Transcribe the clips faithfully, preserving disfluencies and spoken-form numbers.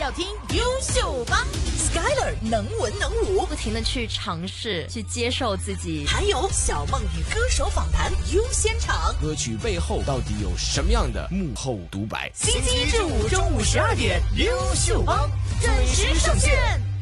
要听优秀帮 Skyler 能文能武， 不停的去尝试，去接受自己。 还有小梦与歌手访谈优先场， 歌曲背后到底有什么样的幕后独白？ 星期一至五中午十二点，优秀帮准时上线。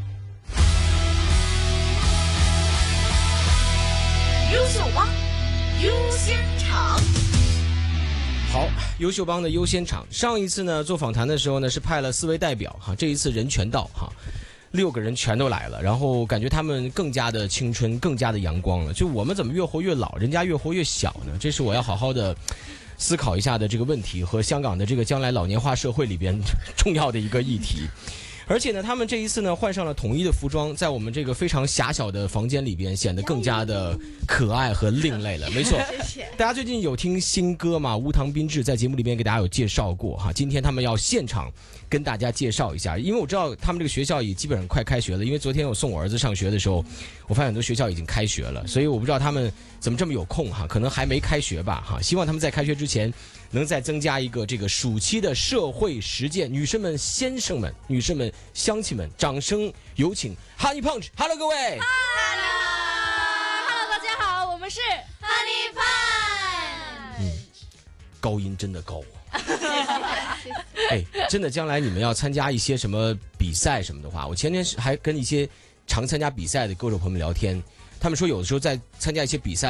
优秀帮优先场。 好，优秀帮的优先场。上一次呢做访谈的时候呢是派了四位代表哈，这一次人全到哈，六个人全都来了，然后感觉他们更加的青春，更加的阳光了。就我们怎么越活越老，人家越活越小呢？这是我要好好的思考一下的这个问题，和香港的这个将来老年化社会里边重要的一个议题。而且呢，他们这一次呢换上了统一的服装，在我们这个非常狭小的房间里边，显得更加的可爱和另类了。没错，大家最近有听新歌嘛？无糖冰志在节目里面给大家有介绍过哈。今天他们要现场跟大家介绍一下，因为我知道他们这个学校也基本上快开学了。因为昨天我送我儿子上学的时候，我发现很多学校已经开学了，所以我不知道他们怎么这么有空哈，可能还没开学吧哈。希望他们在开学之前能再增加一个这个暑期的社会实践。女生们、先生们、女生们、乡亲们，掌声有请 Honey Punch。Hello 各位 Hello，Hello， 大家好，我们是 Honey Punch。 嗯，高音真的高。哎，真的，将来你们要参加一些什么比赛什么的话，我前天还跟一些常参加比赛的歌手朋友们聊天，他们说有的时候在参加一些比赛